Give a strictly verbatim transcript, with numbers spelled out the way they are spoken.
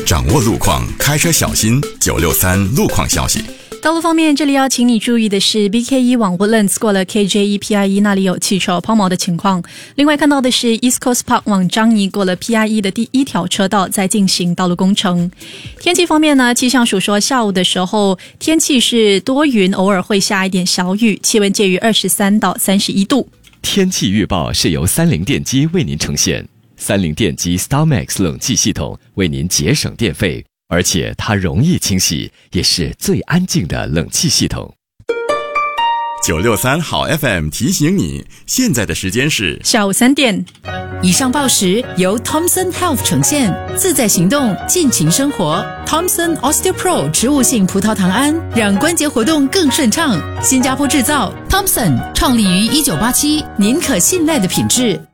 掌握路况，开车小心。九六三路况消息。 道路方面，这里要请你注意的是 B K 一 往 Woodlands 过了 K J E P I 一 那里有汽车抛锚的情况。另外看到的是 East Coast Park 往樟宜过了 P I 一 的第一条车道在进行道路工程。天气方面呢，气象署说下午的时候天气是多云，偶尔会下一点小雨，气温介于二十三到三十一度。 天气预报是由三菱电机为您呈现，三菱电机 StarMax 冷气系统为您节省电费，而且它容易清洗，也是最安静的冷气系统。 九六三好 F M 提醒你，现在的时间是下午三点。 以上报时由 Thomson Health 呈现，自在行动，尽情生活。Thomson Osteopro 植物性葡萄糖胺，让关节活动更顺畅。新加坡制造 ，Thomson 创立于一九八七，您可信赖的品质。